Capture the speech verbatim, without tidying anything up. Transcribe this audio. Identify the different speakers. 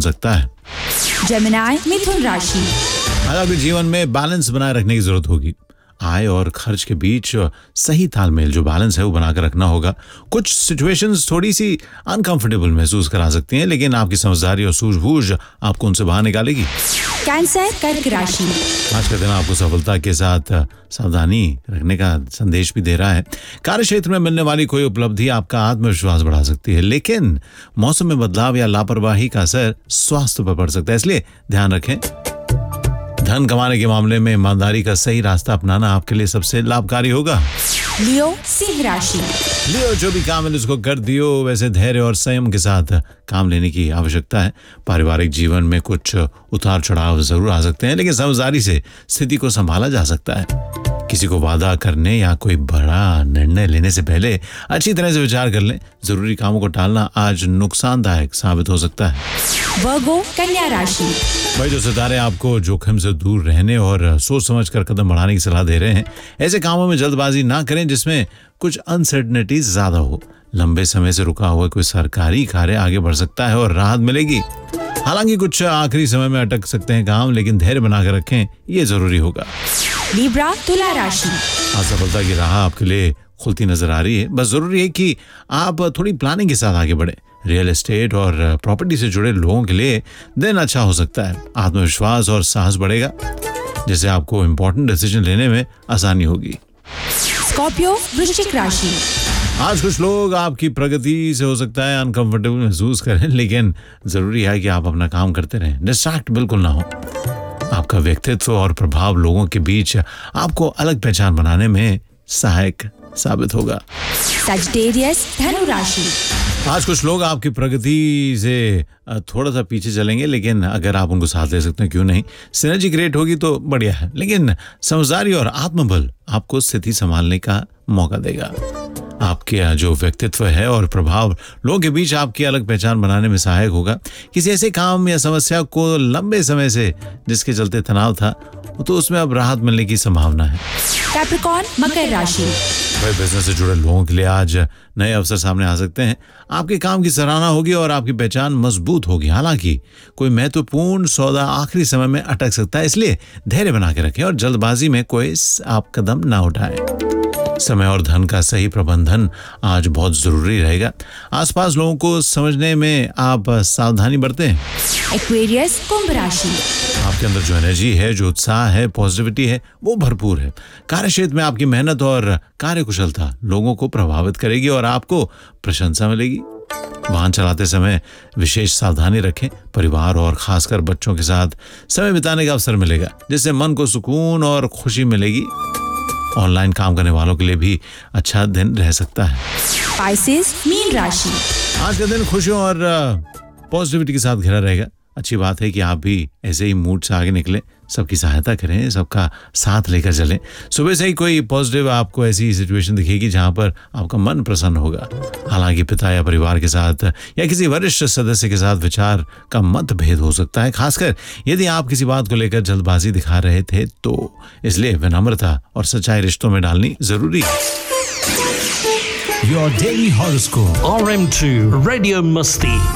Speaker 1: सकता है।
Speaker 2: जेमिनी, मिथुन राशि।
Speaker 1: आज आपके जीवन में बैलेंस बनाए रखने की जरूरत होगी। आय और खर्च के बीच सही तालमेल, जो बैलेंस है, वो बनाकर रखना होगा। कुछ सिचुएशंस थोड़ी सी अनकंफर्टेबल महसूस करा सकती हैं, लेकिन आपकी समझदारी और सूझबूझ आपको उनसे बाहर निकालेगी।
Speaker 2: कैंसर, कर्क राशि।
Speaker 1: आज का दिन आपको सफलता के साथ सावधानी रखने का संदेश भी दे रहा है। कार्य क्षेत्र में मिलने वाली कोई उपलब्धि आपका आत्मविश्वास बढ़ा सकती है, लेकिन मौसम में बदलाव या लापरवाही का असर स्वास्थ्य पर पड़ सकता है, इसलिए ध्यान रखें। धन कमाने के मामले में ईमानदारी का सही रास्ता अपनाना आपके लिए सबसे लाभकारी होगा।
Speaker 2: लियो, सिंह राशि।
Speaker 1: लियो, जो भी काम है उसको कर दियो। वैसे धैर्य और संयम के साथ काम लेने की आवश्यकता है। पारिवारिक जीवन में कुछ उतार चढ़ाव जरूर आ सकते हैं, लेकिन समझदारी से स्थिति को संभाला जा सकता है। किसी को वादा करने या कोई बड़ा निर्णय लेने से पहले अच्छी तरह से विचार कर लें। जरूरी कामों को टालना आज नुकसानदायक साबित हो सकता है।
Speaker 2: वर्गो, कन्या राशि।
Speaker 1: भाई, जो सितारे आपको जोखिम से दूर रहने और सोच समझ कर कदम बढ़ाने की सलाह दे रहे हैं। ऐसे कामों में जल्दबाजी ना करें जिसमें कुछ अनसर्टनिटी ज्यादा हो। लंबे समय से रुका हुआ कोई सरकारी कार्य आगे बढ़ सकता है और राहत मिलेगी। हालांकि कुछ आखिरी समय में अटक सकते हैं काम, लेकिन धैर्य बनाकर रखें, ये जरूरी होगा।
Speaker 2: लिब्रा, तुला राशि।
Speaker 1: असफलता की राह आपके लिए खुलती नजर आ रही है। बस जरूरी है कि आप थोड़ी प्लानिंग के साथ आगे बढ़े। रियल एस्टेट और प्रॉपर्टी से जुड़े लोगों के लिए दिन अच्छा हो सकता है। आत्मविश्वास और साहस बढ़ेगा, जिससे आपको इम्पोर्टेंट डिसीजन लेने में आसानी होगी।
Speaker 2: स्कॉर्पियो, वृश्चिक राशि।
Speaker 1: आज कुछ लोग आपकी प्रगति से हो सकता है अनकंफर्टेबल महसूस करें, लेकिन जरूरी है कि आप अपना काम करते रहें। डिस्ट्रैक्ट बिल्कुल ना हो। आपका व्यक्तित्व और प्रभाव लोगों के बीच आपको अलग पहचान बनाने में सहायक साबित होगा।
Speaker 2: सजिटेरियस, धनु राशि।
Speaker 1: आज कुछ लोग आपकी प्रगति से थोड़ा सा पीछे चलेंगे, लेकिन अगर आप उनको साथ ले सकते हैं, क्यों नहीं। सिनर्जी क्रिएट होगी तो बढ़िया है, लेकिन समझदारी और आत्मबल आपको स्थिति संभालने का मौका देगा। आपके जो व्यक्तित्व है और प्रभाव लोगों के बीच आपकी अलग पहचान बनाने में सहायक होगा। किसी ऐसे काम या समस्या को लंबे समय से जिसके चलते तनाव था, तो उसमें अब राहत मिलने की संभावना है।
Speaker 2: कैप्रिकॉर्न, मकर राशि।
Speaker 1: भाई, बिजनेस से जुड़े लोगों के लिए आज नए अवसर सामने आ सकते हैं। आपके काम की सराहना होगी और आपकी पहचान मजबूत होगी। हालांकि कोई महत्वपूर्ण सौदा आखिरी समय में अटक सकता है, इसलिए धैर्य बना के रखें और जल्दबाजी में कोई आप कदम ना उठाएं। समय और धन का सही प्रबंधन आज बहुत जरूरी रहेगा। आसपास लोगों को समझने में आप सावधानी बरतें।
Speaker 2: एक्वेरियस, कुंभ राशि।
Speaker 1: आपके अंदर जो एनर्जी है, जो उत्साह है, पॉजिटिविटी है, वो भरपूर है। कार्य क्षेत्र में आपकी मेहनत और कार्यकुशलता लोगों को प्रभावित करेगी और आपको प्रशंसा मिलेगी। वाहन चलाते समय विशेष सावधानी रखें। परिवार और खासकर बच्चों के साथ समय बिताने का अवसर मिलेगा, जिससे मन को सुकून और खुशी मिलेगी। ऑनलाइन काम करने वालों के लिए भी अच्छा दिन रह सकता है।
Speaker 2: पाइसेस, मीन राशि।
Speaker 1: आज का दिन खुशियों और पॉजिटिविटी के साथ घिरा रहेगा। अच्छी बात है कि आप भी ऐसे ही मूड से आगे निकलें, सबकी सहायता करें, सबका साथ लेकर चलें। सुबह से ही कोई पॉजिटिव आपको ऐसी सिचुएशन दिखेगी जहां पर आपका मन प्रसन्न होगा। हालांकि पिता या परिवार के साथ या किसी वरिष्ठ सदस्य के साथ विचार का मतभेद हो सकता है, खासकर यदि आप किसी बात को लेकर जल्दबाजी दिखा रहे थे तो। इसलिए विनम्रता और सच्चाई रिश्तों में डालनी जरूरी है।
Speaker 3: Your daily horoscope. R M two Radio Musti.